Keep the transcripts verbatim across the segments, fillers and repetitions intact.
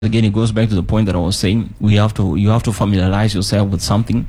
Again, it goes back to the point that I was saying. We have to, you have to familiarize yourself with something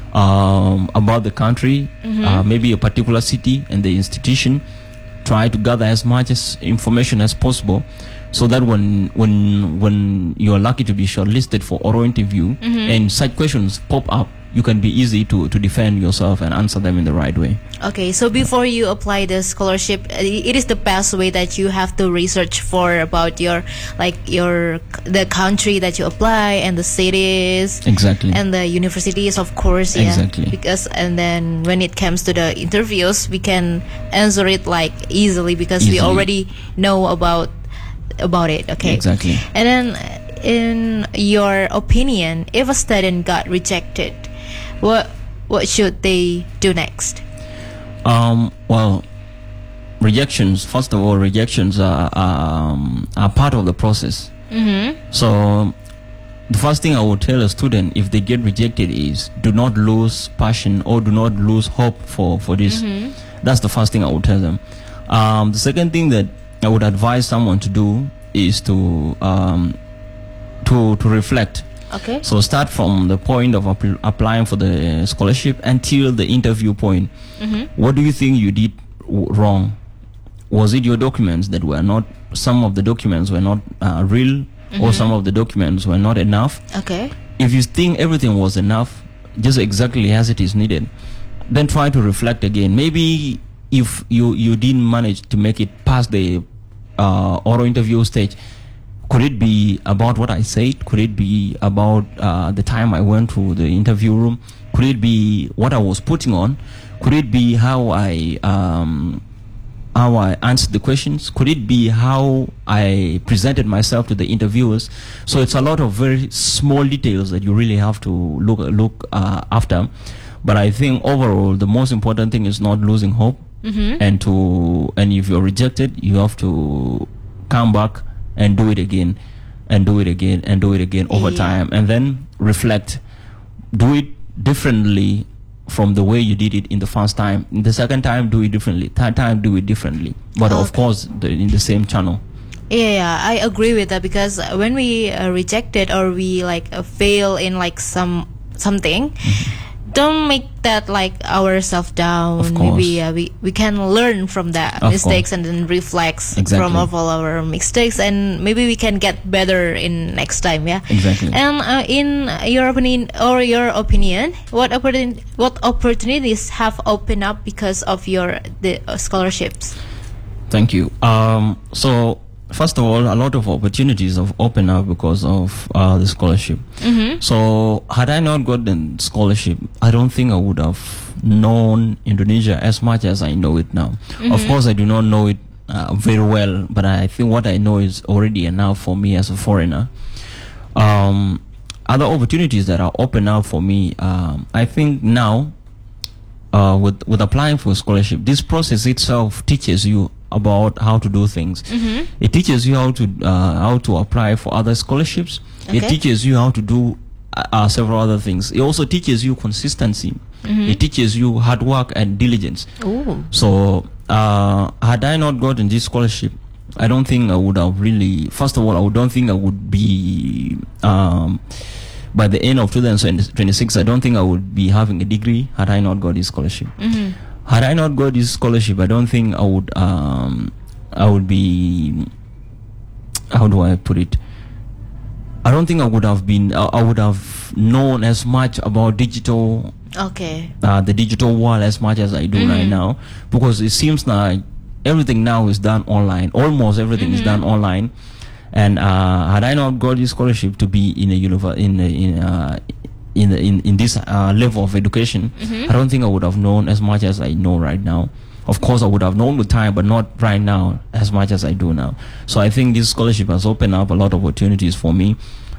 um, about the country, mm-hmm. uh, maybe a particular city and the institution. Try to gather as much as information as possible, so that when when when you are lucky to be shortlisted for oral interview, mm-hmm. and such questions pop up, you can be easy to to defend yourself and answer them in the right way. Okay, so before you apply the scholarship, it is the best way that you have to research for about your like your the country that you apply and the cities, exactly, and the universities, of course, yeah. Exactly. Because and then when it comes to the interviews, we can answer it like easily because easily. we already know about about it. Okay, exactly. And then, in your opinion, if a student got rejected, what what should they do next? Um, well, rejections, first of all, rejections are, um, are part of the process. Mm-hmm. So the first thing I would tell a student if they get rejected is do not lose passion or do not lose hope for, for this. Mm-hmm. That's the first thing I would tell them. Um, the second thing that I would advise someone to do is to um, to to reflect. Okay. So start from the point of app- applying for the scholarship until the interview point. Mm-hmm. What do you think you did w- wrong? Was it your documents that were not, some of the documents were not uh, real, mm-hmm. or some of the documents were not enough? Okay. If you think everything was enough, just exactly as it is needed, then try to reflect again. Maybe if you, you didn't manage to make it past the uh, oral interview stage, could it be about what I said? Could it be about uh, the time I went to the interview room? Could it be what I was putting on? Could it be how I um, how I answered the questions? Could it be how I presented myself to the interviewers? So it's a lot of very small details that you really have to look look uh, after. But I think overall, the most important thing is not losing hope, mm-hmm. and to and if you're rejected, you have to come back and do it again, and do it again, and do it again over yeah. time, and then reflect. Do it differently from the way you did it in the first time. In the second time, do it differently. Third time, do it differently. But okay. of course, the, in the same channel. Yeah, yeah, I agree with that because when we uh, rejected or we like uh, fail in like some something. Mm-hmm. Don't make that like our self down. Maybe uh, we we can learn from that of mistakes course. and then reflect exactly. from all our mistakes, and maybe we can get better in next time. Yeah, exactly. And uh, in your opinion, or your opinion, what opportun- what opportunities have opened up because of your the uh, scholarships? Thank you. Um, so. First of all, a lot of opportunities have opened up because of uh, the scholarship. Mm-hmm. So, had I not gotten scholarship, I don't think I would have known Indonesia as much as I know it now. Mm-hmm. Of course, I do not know it uh, very well, but I think what I know is already enough for me as a foreigner. Um, other opportunities that are open up for me, um, I think now, uh, with with applying for a scholarship, this process itself teaches you about how to do things. Mm-hmm. It teaches you how to uh, how to apply for other scholarships. Okay. It teaches you how to do uh, uh, several other things. It also teaches you consistency. Mm-hmm. It teaches you hard work and diligence. Ooh. So uh, had I not gotten this scholarship, I don't think I would have really, first of all, I don't think I would be um, by the end of two thousand twenty-six, I don't think I would be having a degree had I not got this scholarship. Mm-hmm. Had I not got this scholarship, I don't think I would. Um, I would be. How do I put it? I don't think I would have been. I, I would have known as much about digital. Okay. Uh, the digital world as much as I do mm-hmm. right now, because it seems like everything now is done online. Almost everything mm-hmm. is done online. And uh, had I not got this scholarship to be in a univer- in a, in a, in the, in in this uh, level of education, mm-hmm. I don't think I would have known as much as I know right now. Of course, I would have known with time, but not right now as much as I do now. So I think this scholarship has opened up a lot of opportunities for me,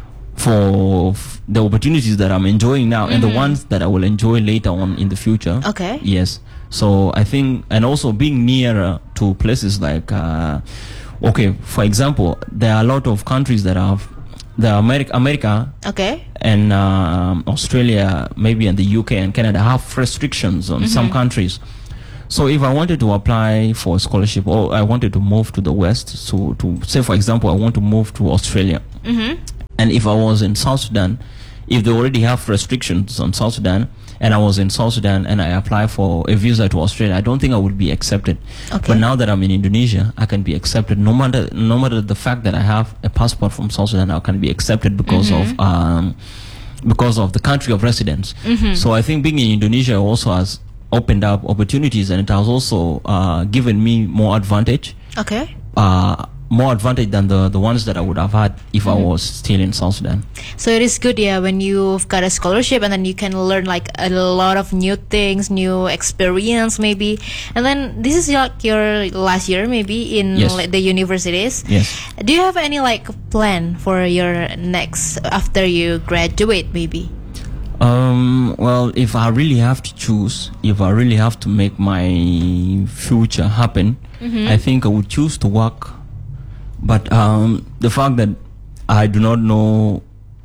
for f- the opportunities that I'm enjoying now, mm-hmm. and the ones that I will enjoy later on in the future. Okay. Yes. So I think, and also being nearer to places like, uh, okay, for example, there are a lot of countries that have the America, America, okay, and um, Australia, maybe, and the U K and Canada have restrictions on mm-hmm. some countries. So if I wanted to apply for a scholarship, or I wanted to move to the West, so to say, for example, I want to move to Australia, mm-hmm. And if I was in South Sudan, if they already have restrictions on South Sudan, and I was in South Sudan and I apply for a visa to Australia, I don't think I would be accepted. Okay. But now that I'm in Indonesia, I can be accepted. No matter no matter the fact that I have a passport from South Sudan, I can be accepted because mm-hmm. of um, because of the country of residence. Mm-hmm. So I think being in Indonesia also has opened up opportunities, and it has also uh, given me more advantage. Okay. Uh, more advantage than the, the ones that I would have had if mm. I was still in South Sudan. So it is good, yeah, when you've got a scholarship and then you can learn like a lot of new things, new experience maybe. And then this is like your last year maybe in yes. like, the universities. Yes. Do you have any like plan for your next after you graduate maybe? Um, well, if I really have to choose, if I really have to make my future happen, mm-hmm. I think I would choose to work. But um, the fact that I do not know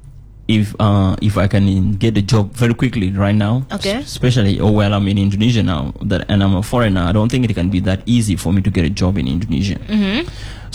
if uh, if I can get a job very quickly right now, okay. especially oh well I'm in Indonesia now that and I'm a foreigner, I don't think it can be that easy for me to get a job in Indonesia. Mm-hmm.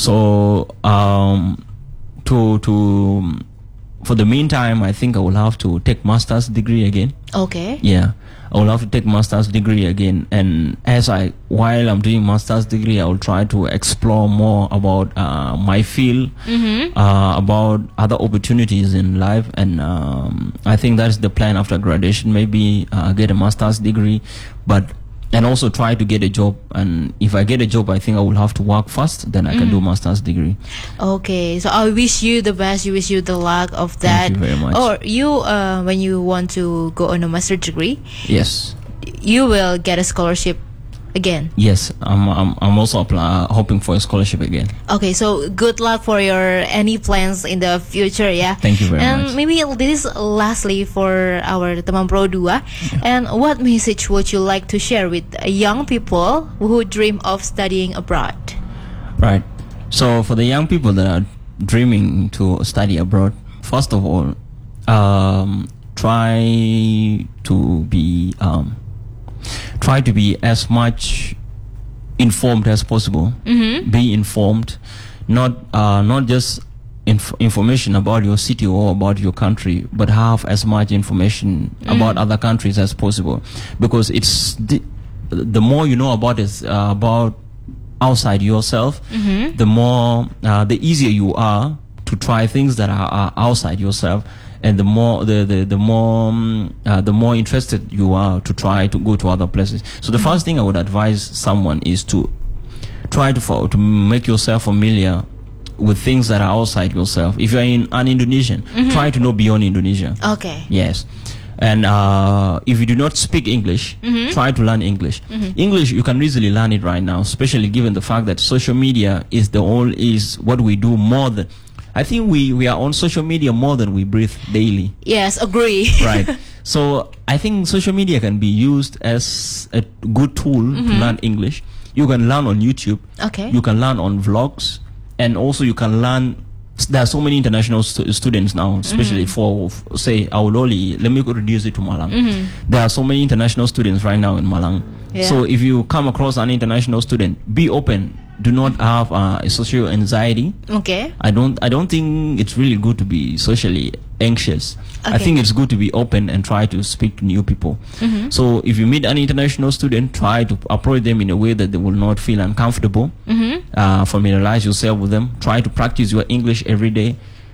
So um, to to for the meantime, I think I will have to take master's degree again. Okay. Yeah. I will have to take master's degree again, and as I while I'm doing master's degree, I will try to explore more about uh, my field, mm-hmm. uh, about other opportunities in life, and um, I think that's the plan after graduation. Maybe uh, get a master's degree, but and also try to get a job. And if I get a job, I think I will have to work first, then I mm. can do master's degree. Okay, so I wish you the best. You wish you the luck of that. Thank you very much. Or you, uh, when you want to go on a master degree, yes, you will get a scholarship again. Yes, I'm I'm, I'm also apply, uh, hoping for a scholarship again. Okay, so good luck for your any plans in the future, yeah. Thank you very and much. And maybe this is lastly for our Teman Pro dua. Yeah. And what message would you like to share with young people who dream of studying abroad? Right. So for the young people that are dreaming to study abroad, first of all, um, try to be um, try to be as much informed as possible. Mm-hmm. Be informed, not uh, not just inf- information about your city or about your country, but have as much information mm. about other countries as possible, because it's the, the more you know about it uh, about outside yourself, mm-hmm. the more uh, the easier you are to try things that are, are outside yourself. And the more the the, the more um, uh, the more interested you are to try to go to other places. So the mm-hmm. first thing I would advise someone is to try to to make yourself familiar with things that are outside yourself. If you're in an Indonesian, mm-hmm. try to know beyond Indonesia. Okay. Yes. And uh, if you do not speak English, mm-hmm. try to learn English. Mm-hmm. English, you can easily learn it right now, especially given the fact that social media is the all is what we do more than. I think we, we are on social media more than we breathe daily. Yes, agree. Right. So I think social media can be used as a good tool mm-hmm. to learn English. You can learn on YouTube. Okay. You can learn on vlogs. And also you can learn. There are so many international stu- students now, especially mm-hmm. for, say, Auloli. Let me reduce it to Malang. Mm-hmm. There are so many international students right now in Malang. Yeah. So if you come across an international student, be open. Do not have uh, a social anxiety. Okay. I don't. I don't think it's really good to be socially anxious. Okay. I think it's good to be open and try to speak to new people. Mm-hmm. So if you meet an international student, try to approach them in a way that they will not feel uncomfortable. Mm-hmm. Uh, familiarize yourself with them. Try to practice your English every day.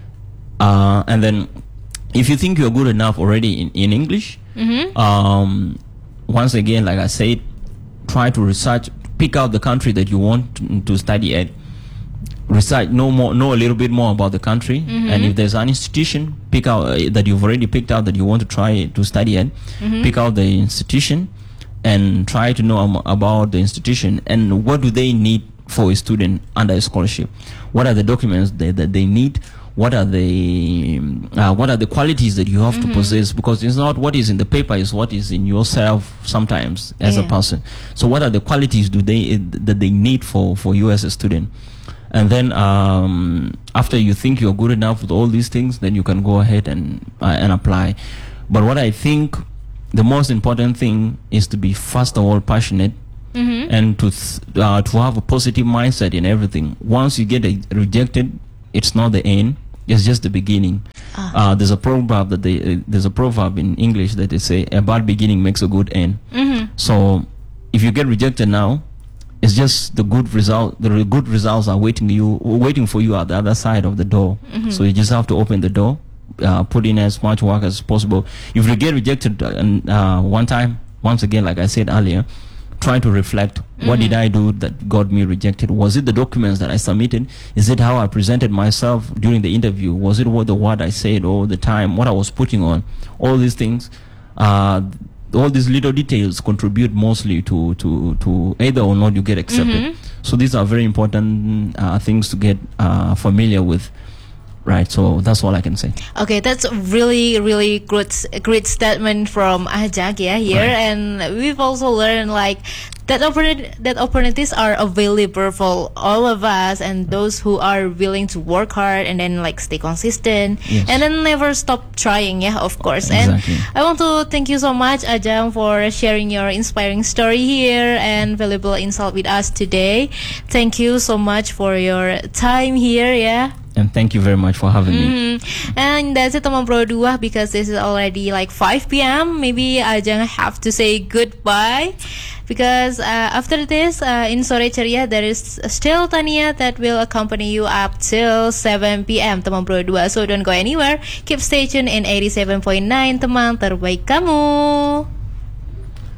Uh, and then, if you think you're good enough already in in English, mm-hmm. um, once again, like I said, try to research. Pick out the country that you want to, to study at. Research, know more, know a little bit more about the country, mm-hmm. and if there's an institution, pick out uh, that you've already picked out that you want to try to study at. Mm-hmm. Pick out the institution, and try to know um, about the institution and what do they need for a student under a scholarship. What are the documents they, that they need? What are the uh, what are the qualities that you have mm-hmm. to possess? Because it's not what is in the paper; is what is in yourself. Sometimes, as yeah. a person. So, what are the qualities do they that they need for, for you as a student? And then, um, after you think you're good enough with all these things, then you can go ahead and uh, and apply. But what I think the most important thing is to be first of all passionate. Mm-hmm. And to th- uh, to have a positive mindset in everything. Once you get a- rejected, it's not the end. It's just the beginning. Uh, uh, there's a proverb that they uh, there's a proverb in English that they say a bad beginning makes a good end. Mm-hmm. So if you get rejected now, it's just the good result. The re- good results are waiting you, waiting for you at the other side of the door. Mm-hmm. So you just have to open the door, uh, put in as much work as possible. If you get rejected uh, one time, once again, like I said earlier, try to reflect. Mm-hmm. What did I do that got me rejected? Was it the documents that I submitted? Is it how I presented myself during the interview? Was it what the word I said or the time, what I was putting on? All these things, uh, all these little details contribute mostly to, to, to either or not you get accepted. Mm-hmm. So these are very important uh, things to get uh, familiar with. Right, so that's all I can say. Okay, that's really, really good, great statement from Ajak, yeah, here, Right. and we've also learned like that opportunity, that opportunities are available for all of us, and those who are willing to work hard and then like stay consistent, Yes. and then never stop trying, yeah, of course. Exactly. And I want to thank you so much, Ajak, for sharing your inspiring story here and valuable insight with us today. Thank you so much for your time here, yeah. And thank you very much for having me. Mm-hmm. And that's it, teman Pro dua, because this is already like five p.m. Maybe Ajang have to say goodbye, because uh, after this uh, in Sore Ceria there is still Tania that will accompany you up till seven p.m. teman Pro dua. So don't go anywhere. Keep stay tuned in eighty-seven point nine, teman terbaik kamu.